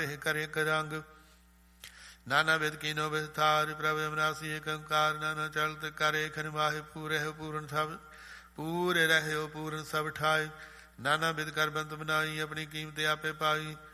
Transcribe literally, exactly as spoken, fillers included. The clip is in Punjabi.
ਇਹ ਕਰੇ ਕਰੰਗ। ਨਾਨਾ ਵਿਦ ਕੀਨੋ ਵਿਸਥਾਰ ਪ੍ਰਭ ਅਮਨਾਸੀ ਏਕ ਓੰਕਾਰ। ਨਾਨਾ ਚਲਤ ਕਰੇ ਖਨ ਮਾਹੇ ਪੂਰੇ ਪੂਰਨ ਸਭ ਪੂਰੇ ਰਹਿਓ ਪੂਰਨ ਸਭ ਠਾਏ। ਨਾਨਾ ਬਿਦ ਕਰ ਬੰਤ ਬਨਾਈ ਆਪਣੀ ਕੀਮਤ ਆਪੇ ਪਾਈ।